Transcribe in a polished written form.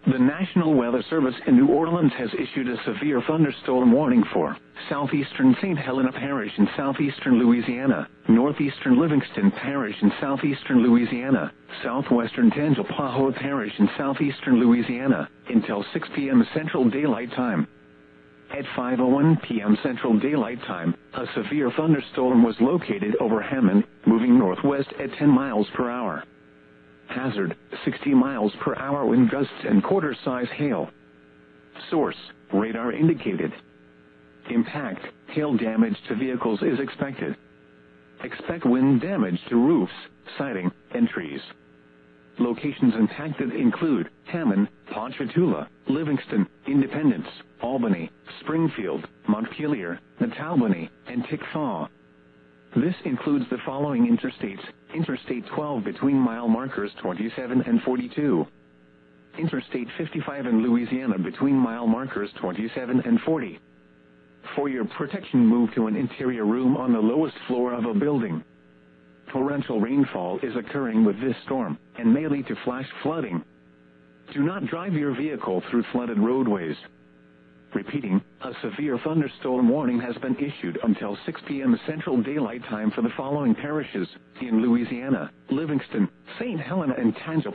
The National Weather Service in New Orleans has issued a severe thunderstorm warning for southeastern St. Helena Parish in southeastern Louisiana, northeastern Livingston Parish in southeastern Louisiana, southwestern Tangipahoa Parish in southeastern Louisiana, until 6 p.m. Central Daylight Time. At 5:01 p.m. Central Daylight Time, a severe thunderstorm was located over Hammond, moving northwest at 10 miles per hour. Hazard, 60 miles per hour wind gusts and quarter-size hail. Source, radar indicated. Impact, hail damage to vehicles is expected. Expect wind damage to roofs, siding, and trees. Locations impacted include Hammond, Ponchatoula, Livingston, Independence, Albany, Springfield, Montpelier, Natalbany, and Tickfaw. This includes the following interstates: Interstate 12 between mile markers 27 and 42. Interstate 55 in Louisiana between mile markers 27 and 40. For your protection, move to an interior room on the lowest floor of a building. Torrential rainfall is occurring with this storm, and may lead to flash flooding. Do not drive your vehicle through flooded roadways. Repeating, a severe thunderstorm warning has been issued until 6 p.m. Central Daylight Time for the following parishes in Louisiana: Livingston, St. Helena, and Tangipahoa.